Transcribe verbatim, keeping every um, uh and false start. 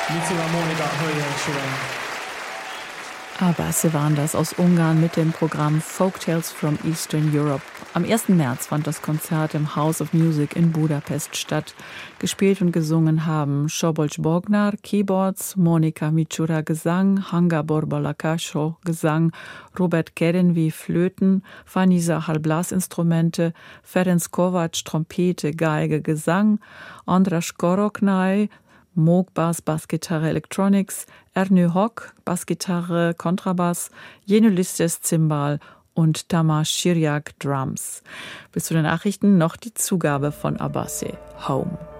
Abbasse waren das aus Ungarn mit dem Programm Folktales from Eastern Europe. Am ersten März fand das Konzert im House of Music in Budapest statt. Gespielt und gesungen haben Szabolcs Bognár, Keyboards, Monika Micsura, Gesang, Hanga Borbalakásó, Gesang, Robert Kerenvi, Flöten, Fanny Sahal, Blasinstrumente, Ferenc Kovács, Trompete, Geige, Gesang, András Koroknai, Moog Bass, Bassgitarre, Electronics, Ernő Hock, Bassgitarre, Kontrabass, Jenő Listes, Zimbal und Tamás Siriak, Drums. Bis zu den Nachrichten noch die Zugabe von Abbasse. Home.